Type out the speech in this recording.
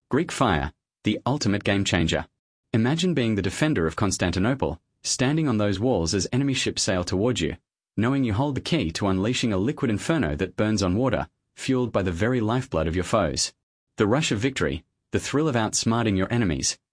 Greek fire, the ultimate game changer. Imagine being the defender of Constantinople, standing on those walls as enemy ships sail towards you, knowing you hold the key to unleashing a liquid inferno that burns on water, fueled by the very lifeblood of your foes. The rush of victory, the thrill of outsmarting your enemies,